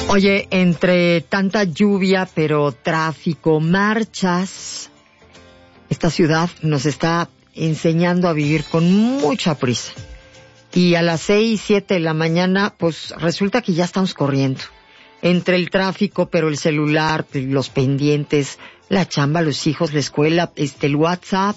Oye, entre tanta lluvia, pero tráfico, marchas, esta ciudad nos está enseñando a vivir con mucha prisa. Y a las 6, 7 de la mañana, pues resulta que ya estamos corriendo. Entre el tráfico, pero el celular, los pendientes, la chamba, los hijos, la escuela, el WhatsApp.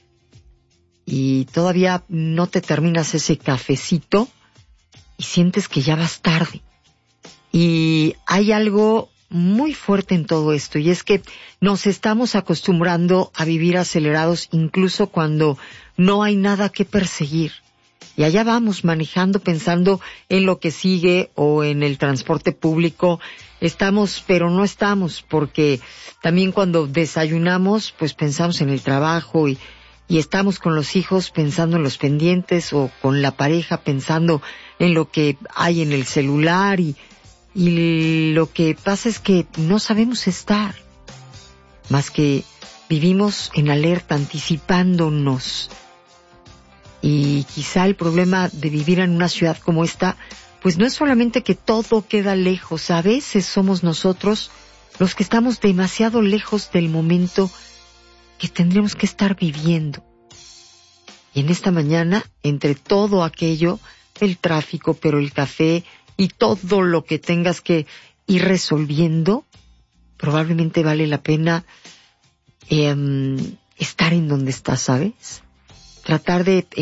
Y todavía no te terminas ese cafecito y sientes que ya vas tarde. Y hay algo muy fuerte en todo esto, y es que nos estamos acostumbrando a vivir acelerados incluso cuando no hay nada que perseguir. Y allá vamos manejando pensando en lo que sigue o en el transporte público. Estamos, pero no estamos, porque también cuando desayunamos, pues pensamos en el trabajo y estamos con los hijos pensando en los pendientes o con la pareja pensando en lo que hay en el celular y lo que pasa es que no sabemos estar, más que vivimos en alerta, anticipándonos. Y quizá el problema de vivir en una ciudad como esta, pues no es solamente que todo queda lejos, a veces somos nosotros los que estamos demasiado lejos del momento que tendríamos que estar viviendo. Y en esta mañana, entre todo aquello, el tráfico, pero el café y todo lo que tengas que ir resolviendo, probablemente vale la pena estar en donde estás, ¿sabes? Tratar de